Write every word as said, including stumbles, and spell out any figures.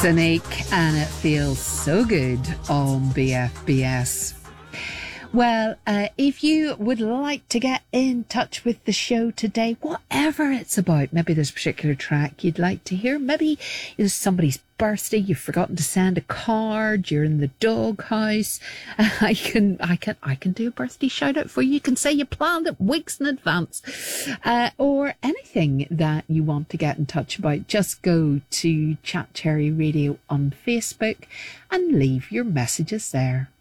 Cynic, and it feels so good on B F B S. Well, uh, if you would like to get in touch with the show today, whatever it's about, maybe there's a particular track you'd like to hear, maybe it's somebody's birthday, you've forgotten to send a card, you're in the doghouse, I can, I can, I can do a birthday shout out for you. You can say you planned it weeks in advance, uh, or anything that you want to get in touch about. Just go to Chat Cherry Radio on Facebook and leave your messages there.